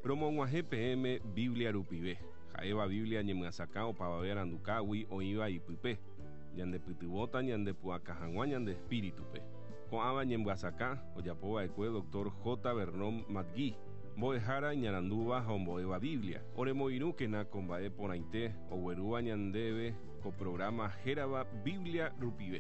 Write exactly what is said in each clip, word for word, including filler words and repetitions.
Promog̃uahẽ peẽme Biblia rupive. Ha'éva Biblia ñemyasakã opavave arandukágui oĩva ipype. Ñandepytyvõta ñandepu'aka hag̃ua ñande espíritupe. Ko'ãva ñembyasakã ojapova'ekue doctor J. Vernon McGee. Mbo'ehára ñarandúva ha ombo'éva Biblia. Oremoirũkena ko mba'e porãite oguerúva ñandéve ko programa hérava Biblia rupive.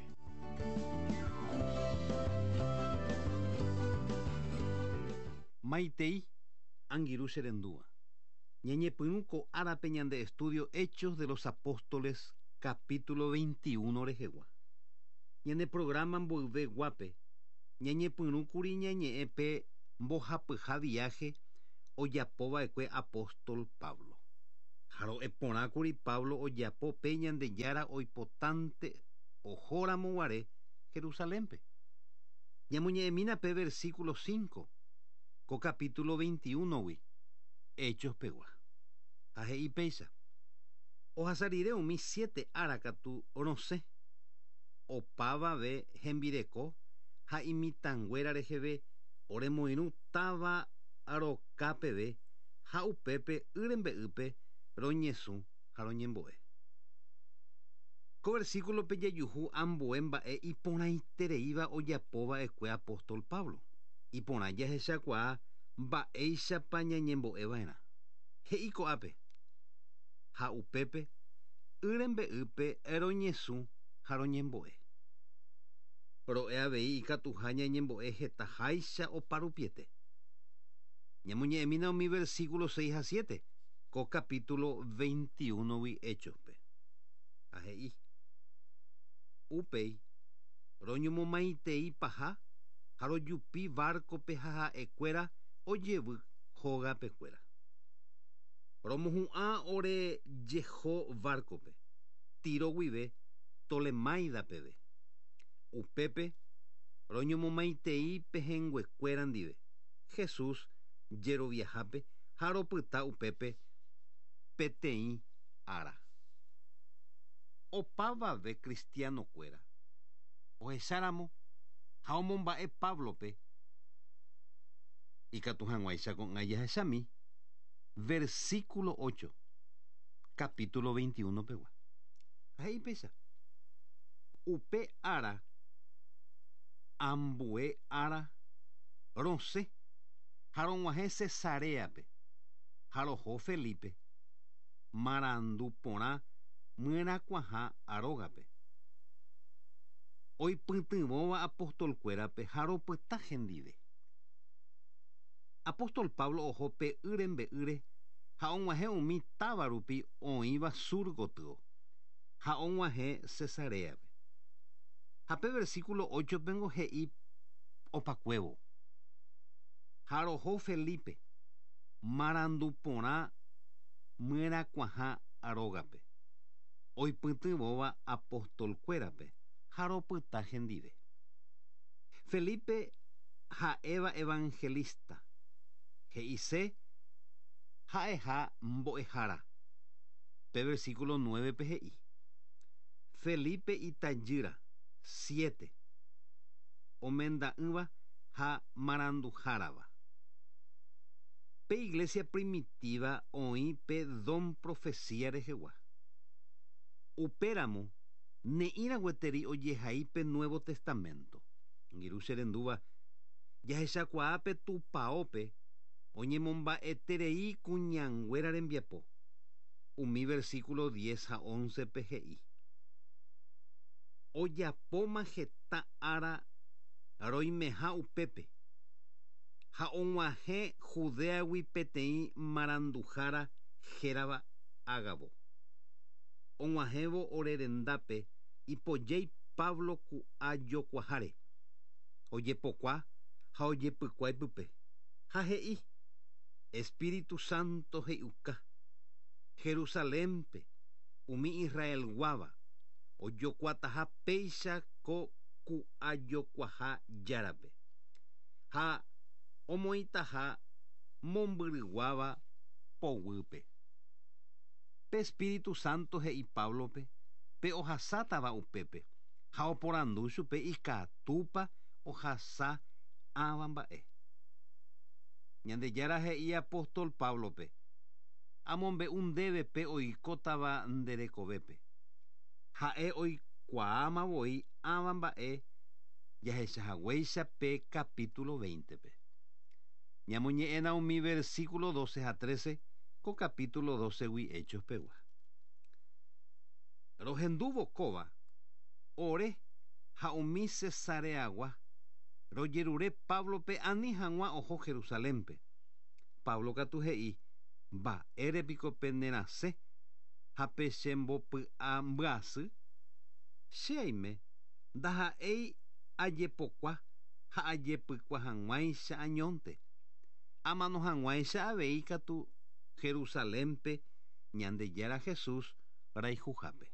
Maitei angirũ che rendúva. Ñeñepyrũ ko árape ñande estudio Hechos de los Apóstoles capítulo veintiuno rehegua. Ñande programa mboyve guape ñeñepyrũkuri ñañe'ẽpe mbohapyha viaje ojapova'ekue apóstol Pablo. Haro eporãkuri Pablo ojapo pe ñandejára oipotánte ohóramoguare Jerusalénpe. Ñamoñe'ẽmína pe versículo cinco ko capítulo veintiuno-gui Hechos pegua. Ha he'i péicha. Ohasarire umi siete ára katu rosẽ opávave hembireko ha imitãnguéra reheve oremoirũ táva arokápeve ha upépe yrembe'ýpe roñesũ ha roñembo'e. Ko versículo pe jajuhu ambue mba'e iporãitereíva ojapova'ekue apóstol Pablo. Iporã jahechakuaa mba'éichapa ñañembo'eva'erã. He'i ko'ápe. Ha upépe yrembe'ýpe roñesũ ha roñembo'e. Ro'e avei ikatuha ñañembo'e hetaháicha oparupiete. Ñamoñe'ẽmína umi versículo seis a siete ko capítulo veintiuno-gui Hechospe. Ha he'i. Upéi roñomomaitei paha ha rojupi barcope ha ha'ekuéra ojevy hógapekuéra. Romohu'ã ore jeho barcope Tiro guive Tolemaida peve. Upépe roñomomaitei pehenguekuéra ndive Jesús jeroviahápe ha ropyta upépe peteĩ ára. Opávave cristianokuéra ohecháramo ha omomba'e Pablope ikatu hag̃uáicha ko'ã jahechami versículo ocho capítulo veintiuno pegua. He'i péicha. Upe ára ambue ára rosẽ ha rog̃uahẽ Cesareape ha roho Felipe marandu porã myrakuãha arógape. Oipytyvõva apóstolkuérape ha ropyta hendive. Apóstol Pablo oho pe yrembe'ýre ha og̃uahẽ umi táva rupi oĩva sur gotyo ha og̃uahẽ Cesareape. Ha pe versículo ocho pengo he'i opakuévo. Ha roho Felipe marandu porã myrakuãha arógape. Oipytyvõva apóstolkuérape ha ropyta hendive. Felipe ha'éva evangelista. He'ise ha'eha mbo'ehára. Pe versículo nueve pe he'i. Felipe itajýra siete. Omenda'ỹva ha maranduhárava. Pe iglesia primitiva oĩ pe don profecía rehegua. Upéramo ne'írã gueteri ojehai pe Nuevo Testamento. Ngirũ che rendúva jahechakuaa pe tupãópe oñemomba'eterei kuñanguéra rembiapo. Umi versículo diez ha once pe he'i. Ojapóma heta ára roimeha upépe ha og̃uahẽ Judeagui peteĩ maranduhára hérava Ágabo. Og̃uahẽvo ore rendápe ipojéi Pablo ku'a jokuaháre. Ojepokua ha ojepykuái pype. Ha he'i Espíritu Santo he'uka. Jerusalénpe umi Israel guáva ojokuaataha péicha ko ku'a jokuaha járape. Ha omoĩtaha mombyryguáva poguýpe. Pe Espíritu Santo he'i Pablope pe ohasátava upépe ha oporandu chupe ikatúpa ohasa ãva mba'e. ñandejára he'i apóstol Pablope amombe'u ndévepe oikótava nderekovépe ha'e oikuaamavoi ava mba'e jahechahaguéicha pe capítulo veintepe. Ñamoñe'ẽna umi versículo doce a trece ko capítulo docegui Hechos pegua. Rohendúvokóva ore ha umi Cesareagua rojerure Pablope ani hag̃ua oho Jerusalénpe. Pablo katu he'i mba'érepiko pe nerasẽ ha pe chembopy'a mbyasy che aime ndaha'éi ajepokua ha ajepykua hag̃uáicha añónte amano hag̃uáicha avei katu Jerusalénpe Ñandejára Jesús raihuhápe.